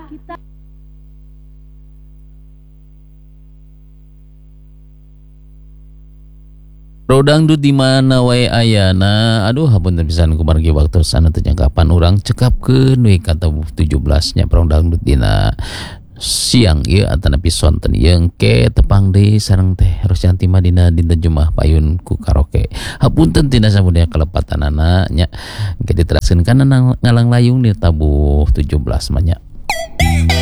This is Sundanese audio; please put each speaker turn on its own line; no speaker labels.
Rodang di mana wae ayana. Aduh hapunten pisan kumargi waktu sana teh kapan urang cekapkeun we kata 17-nya perang dangdut dina siang ieu atanapi sonten ieu engke tepang deui sareng teh harus janti mah dina dinten Jumaah payun ku karaoke. Hapunten tina samudaya kalepatanana nya engke diteraskeun kana ngalang layung di tabuh 17 mah nya.